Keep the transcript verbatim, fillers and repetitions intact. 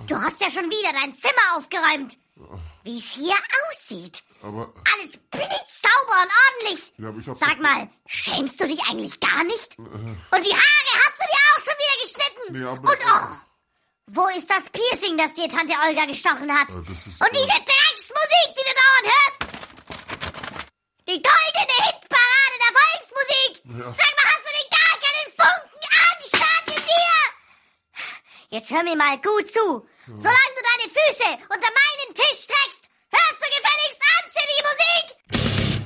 Du hast ja schon wieder dein Zimmer aufgeräumt. Wie es hier aussieht. Aber... Alles blitzsauber und ordentlich. Ja, aber ich hab's Sag mal, schämst du dich eigentlich gar nicht? Und die Haare hast du dir auch schon wieder geschnitten? Nee, aber... Und oh, wo ist das Piercing, das dir Tante Olga gestochen hat? Äh, das ist, Und diese äh, Drecksmusik, die du dauernd hörst? Die goldene Hitparade der Volksmusik! Ja. Sag mal, hast du denn gar keinen Funken Anstand in dir? Jetzt hör mir mal gut zu. Solange du deine Füße unter meinen Tisch streckst,